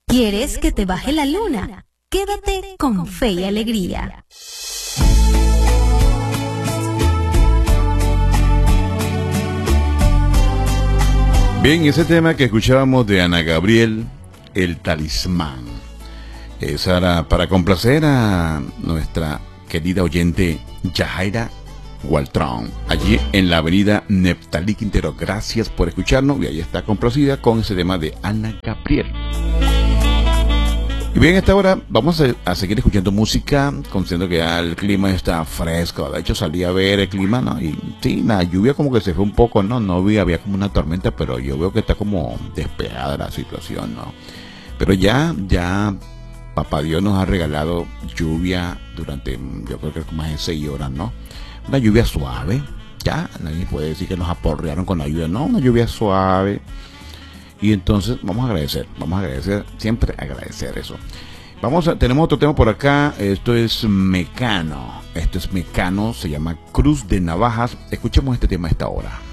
¿Quieres que te baje la luna? Quédate con Fe y Alegría. Bien, ese tema que escuchábamos de Ana Gabriel, El Talismán. Esa era para complacer a nuestra querida oyente Yajaira Waltrón, allí en la avenida Neftalí Quintero. Gracias por escucharnos y ahí está complacida con ese tema de Ana Gabriel. Y bien, a esta hora vamos a seguir escuchando música, considerando que ya el clima está fresco. De hecho, salí a ver el clima, ¿no? Y sí, la lluvia como que se fue un poco, ¿no? No había como una tormenta, pero yo veo que está como despejada la situación, ¿no? Pero ya Papá Dios nos ha regalado lluvia durante, yo creo que más de 6 horas, ¿no? Una lluvia suave, ya, nadie puede decir que nos aporrearon con la lluvia, no, una lluvia suave. Y entonces vamos a agradecer, siempre agradecer eso. Tenemos otro tema por acá, esto es Mecano, se llama Cruz de Navajas. Escuchemos este tema a esta hora.